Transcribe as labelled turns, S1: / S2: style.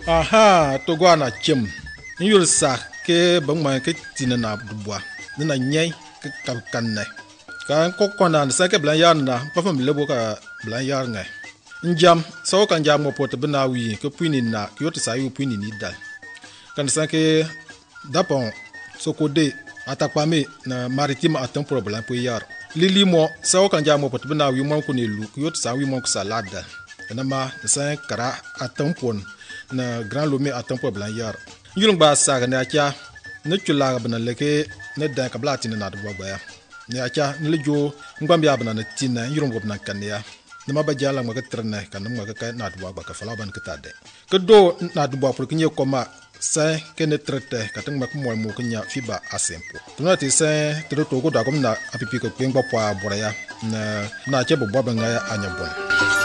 S1: aha to go na chem yul sa ke bang ma ke tin na dubwa na nyai ke kan ne kan ko kona sa ke blan yar na pa fam lebo ka blan yar ngai njam so kan jam mo pot bna wi ke puini na yot sa yu puini ni dal kan sa ke dapon so ko de atakpame na maritime atin problème pour yar lili mo so kan jam mo pot bna wi mo ko ne lu yot sa wi mo ko salade na ma sa kara atin pon na grand lomé atin problème yar yulung ba sa ga na kya ne chula bna leke ne da ka blati na do ba ya ne acha ne lejo ngbam ya bna na tina yulung bna kan ya ne ma ba jala ma ka trene kan ma ka na do ba ka fala ban ka tade ke do na do ba pour kinye koma sa ke ne trete ka tang ma ko mo knya fiba asempo tuna ti sa to to ko da ko na apipi ko kwengba pa bora ya na che bo ba nga ya anya bon